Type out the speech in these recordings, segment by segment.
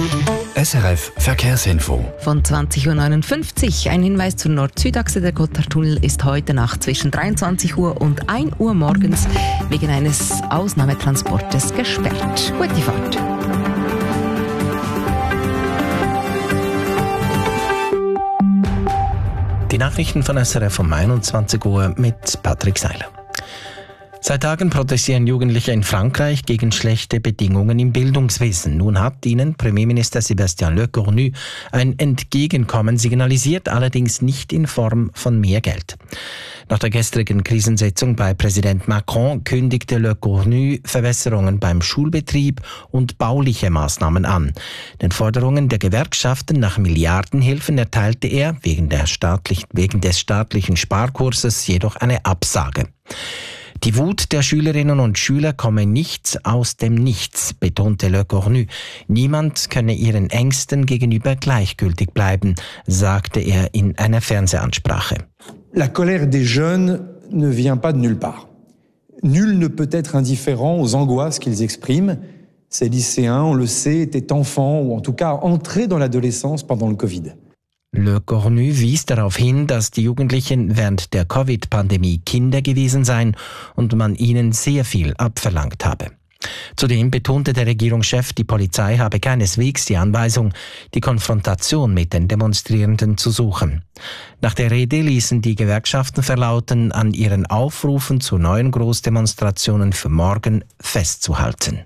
SRF Verkehrsinfo. Von 20.59 Uhr. Ein Hinweis zur Nord-Süd-Achse. Der Gotthardtunnel ist heute Nacht zwischen 23 Uhr und 1 Uhr morgens wegen eines Ausnahmetransportes gesperrt. Gute Fahrt. Die Nachrichten von SRF um 21 Uhr mit Patrick Seiler. Seit Tagen protestieren Jugendliche in Frankreich gegen schlechte Bedingungen im Bildungswesen. Nun hat ihnen Premierminister Sébastien Lecornu ein Entgegenkommen signalisiert, allerdings nicht in Form von mehr Geld. Nach der gestrigen Krisensitzung bei Präsident Macron kündigte Lecornu Verbesserungen beim Schulbetrieb und bauliche Maßnahmen an. Den Forderungen der Gewerkschaften nach Milliardenhilfen erteilte er wegen des staatlichen Sparkurses jedoch eine Absage. Die Wut der Schülerinnen und Schüler komme nicht aus dem Nichts, betonte Lecornu. Niemand könne ihren Ängsten gegenüber gleichgültig bleiben, sagte er in einer Fernsehansprache. La colère des jeunes ne vient pas de nulle part. Nul ne peut être indifférent aux angoisses qu'ils expriment. Ces lycéens, on le sait, étaient enfants ou en tout cas entrés dans l'adolescence pendant le Covid. Lecornu wies darauf hin, dass die Jugendlichen während der Covid-Pandemie Kinder gewesen seien und man ihnen sehr viel abverlangt habe. Zudem betonte der Regierungschef, die Polizei habe keineswegs die Anweisung, die Konfrontation mit den Demonstrierenden zu suchen. Nach der Rede ließen die Gewerkschaften verlauten, an ihren Aufrufen zu neuen Großdemonstrationen für morgen festzuhalten.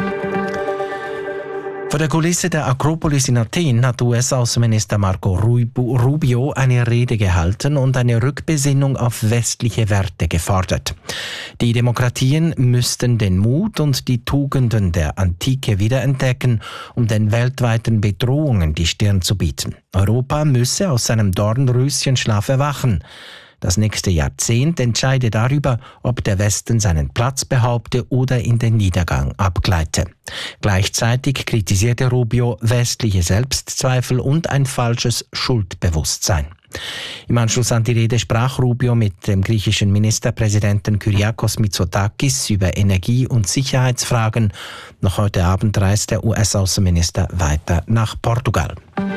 Vor der Kulisse der Akropolis in Athen hat US-Außenminister Marco Rubio eine Rede gehalten und eine Rückbesinnung auf westliche Werte gefordert. Die Demokratien müssten den Mut und die Tugenden der Antike wiederentdecken, um den weltweiten Bedrohungen die Stirn zu bieten. Europa müsse aus seinem Dornröschenschlaf erwachen. Das nächste Jahrzehnt entscheide darüber, ob der Westen seinen Platz behaupte oder in den Niedergang abgleite. Gleichzeitig kritisierte Rubio westliche Selbstzweifel und ein falsches Schuldbewusstsein. Im Anschluss an die Rede sprach Rubio mit dem griechischen Ministerpräsidenten Kyriakos Mitsotakis über Energie- und Sicherheitsfragen. Noch heute Abend reist der US-Außenminister weiter nach Portugal.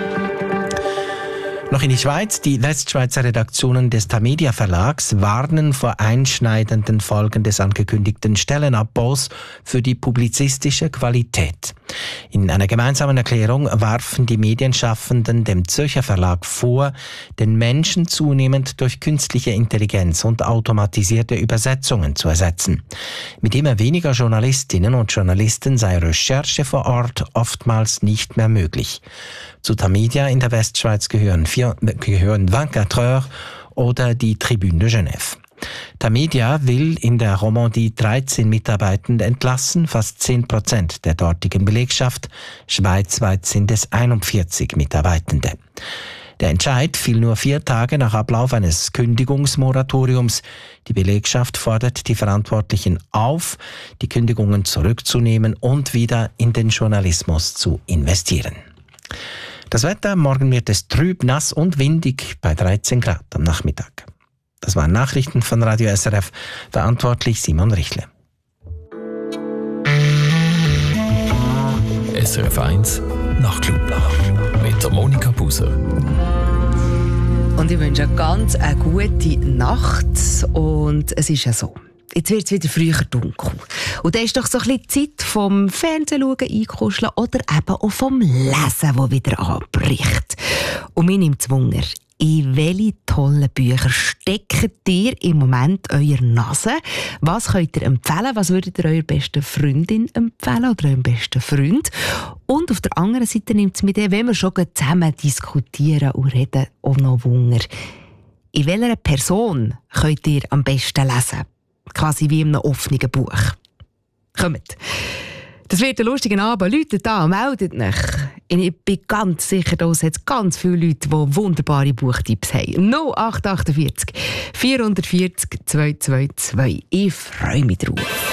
Noch in die Schweiz. Die Westschweizer Redaktionen des Tamedia Verlags warnen vor einschneidenden Folgen des angekündigten Stellenabbaus für die publizistische Qualität. In einer gemeinsamen Erklärung warfen die Medienschaffenden dem Zürcher Verlag vor, den Menschen zunehmend durch künstliche Intelligenz und automatisierte Übersetzungen zu ersetzen. Mit immer weniger Journalistinnen und Journalisten sei Recherche vor Ort oftmals nicht mehr möglich. Zu Tamedia in der Westschweiz gehören 24 Heures oder die Tribune de Genève. Tamedia will in der Romandie 13 Mitarbeitende entlassen, fast 10% der dortigen Belegschaft. Schweizweit sind es 41 Mitarbeitende. Der Entscheid fiel nur 4 Tage nach Ablauf eines Kündigungsmoratoriums. Die Belegschaft fordert die Verantwortlichen auf, die Kündigungen zurückzunehmen und wieder in den Journalismus zu investieren. Das Wetter, morgen wird es trüb, nass und windig bei 13 Grad am Nachmittag. Das waren Nachrichten von Radio SRF, verantwortlich Simon Richle. SRF 1 Nachtclub mit der Monika Buser. Und ich wünsche ganz eine gute Nacht. Und es ist ja so. Jetzt wird es wieder früher dunkel. Und dann ist doch so ein bisschen Zeit vom Fernsehen einkuscheln oder eben auch vom Lesen, das wieder anbricht. Und mir nimmt es Wunder, in welche tollen Bücher steckt ihr im Moment eurer Nase? Was könnt ihr empfehlen? Was würdet ihr eurer besten Freundin empfehlen oder eurem besten Freund? Und auf der anderen Seite nimmt es mit dem, wenn wir schon zusammen diskutieren und reden, auch noch Wunder. In welcher Person könnt ihr am besten lesen? Quasi wie in einem offenen Buch. Kommt. Das wird ein lustiger Abend. Leute da, meldet euch. Ich bin ganz sicher, dass es ganz viele Leute, die wunderbare Buchtipps haben. 0848 440 222. Ich freue mich drauf.